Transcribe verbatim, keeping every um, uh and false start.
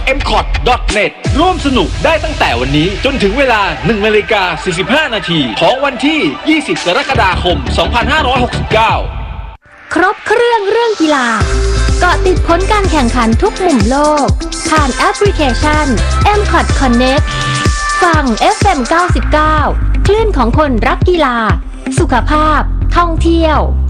เอ็มคอท ดอท เน็ต ร่วมสนุกได้ตั้งแต่วันนี้จนถึงเวลา หนึ่งนาฬิกาสี่สิบห้านาทีของวันที่ ยี่สิบ กรกฎาคม สองพันห้าร้อยหกสิบเก้าครบเครื่องเรื่องกีฬาเกาะติดผลการแข่งขันทุกมุมโลกผ่านแอปพลิเคชัน เอ็ม คอท Connect ฟัง เอฟ เอ็ม เก้าสิบเก้า คลื่นของคนรักกีฬาสุขภาพท่องเที่ยว